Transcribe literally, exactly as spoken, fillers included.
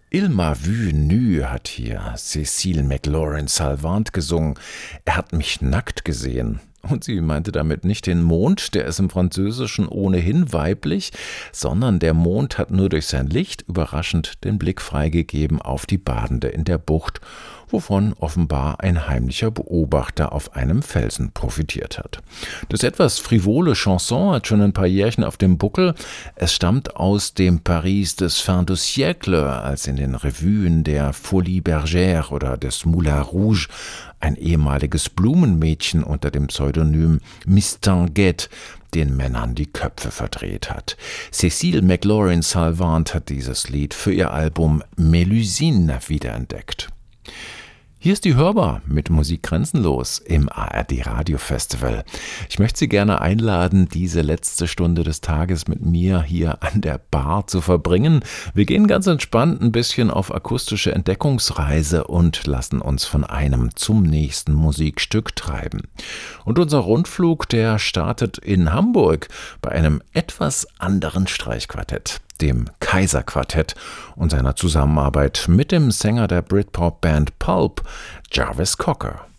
Il m'a vu nu hat hier Cécile McLaurin-Salvant gesungen. Er hat mich nackt gesehen. Und sie meinte damit nicht den Mond, der ist im Französischen ohnehin weiblich, sondern der Mond hat nur durch sein Licht überraschend den Blick freigegeben auf die Badende in der Bucht, wovon offenbar ein heimlicher Beobachter auf einem Felsen profitiert hat. Das etwas frivole Chanson hat schon ein paar Jährchen auf dem Buckel. Es stammt aus dem Paris des Fin de siècle, als in den Revuen der Folie Bergère oder des Moulin Rouge ein ehemaliges Blumenmädchen unter dem Pseudonym Miss Tanguette den Männern die Köpfe verdreht hat. Cécile McLaurin-Salvant hat dieses Lied für ihr Album Mélusine wiederentdeckt. Hier ist die Hörbar mit Musik grenzenlos im A R D Radio Festival. Ich möchte Sie gerne einladen, diese letzte Stunde des Tages mit mir hier an der Bar zu verbringen. Wir gehen ganz entspannt ein bisschen auf akustische Entdeckungsreise und lassen uns von einem zum nächsten Musikstück treiben. Und unser Rundflug, der startet in Hamburg bei einem etwas anderen Streichquartett, dem Kaiser-Quartett und seiner Zusammenarbeit mit dem Sänger der Britpop-Band Pulp, Jarvis Cocker.